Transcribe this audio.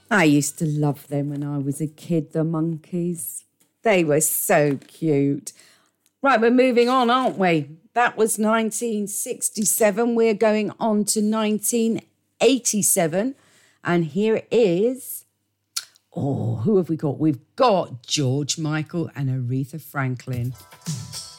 I used to love them when I was a kid, the Monkees. They were so cute. Right, we're moving on, aren't we? That was 1967. We're going on to 1987. And here is, who have we got? We've got George Michael and Aretha Franklin.